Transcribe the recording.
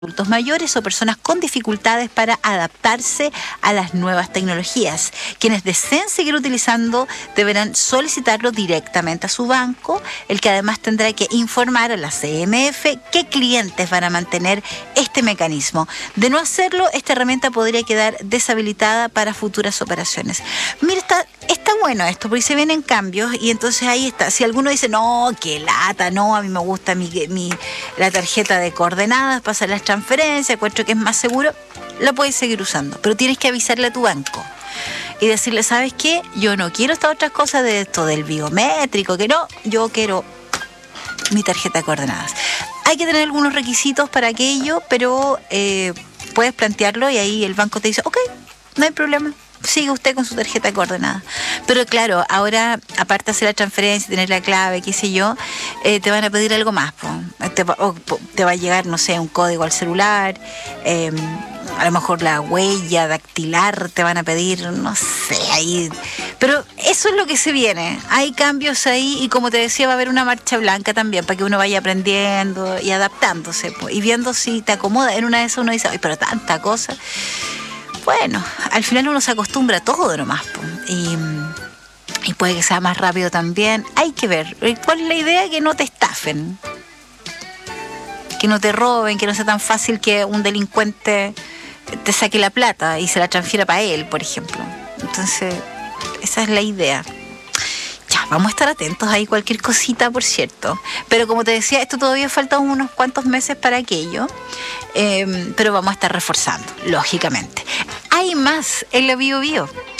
adultos mayores o personas con dificultades para adaptarse a las nuevas tecnologías. Quienes deseen seguir utilizando deberán solicitarlo directamente a su banco, el que además tendrá que informar a la CMF qué clientes van a mantener este mecanismo. De no hacerlo, esta herramienta podría quedar deshabilitada para futuras operaciones. Mira, está bueno esto, porque se vienen cambios y entonces ahí está. Si alguno dice, no, qué lata, no, a mí me gusta la tarjeta de coordenadas, pasa las transferencias, encuentro que es más seguro, la puedes seguir usando, pero tienes que avisarle a tu banco y decirle, ¿sabes qué? Yo no quiero estas otras cosas de esto del biométrico, que no, yo quiero mi tarjeta de coordenadas. Hay que tener algunos requisitos para aquello, pero puedes plantearlo y ahí el banco te dice, ok, no hay problema. Sigue usted con su tarjeta de coordenadas. Pero claro, ahora, aparte de hacer la transferencia, tener la clave, qué sé yo, te van a pedir algo más. Te va a llegar, no sé, un código al celular, a lo mejor la huella dactilar te van a pedir, no sé, ahí. Pero eso es lo que se viene. Hay cambios ahí y como te decía, va a haber una marcha blanca también para que uno vaya aprendiendo y adaptándose y viendo si te acomoda. En una de esas uno dice, ay, pero tanta cosa. Bueno, al final uno se acostumbra a todo nomás, y puede que sea más rápido también. Hay que ver. ¿Cuál es la idea? Que no te estafen, que no te roben, que no sea tan fácil que un delincuente te saque la plata y se la transfiera para él, por ejemplo. Entonces, esa es la idea. Ya, vamos a estar atentos ahí, cualquier cosita, por cierto. Pero como te decía, esto todavía falta unos cuantos meses para aquello, pero vamos a estar reforzando, lógicamente. Hay más en la Bio Bio.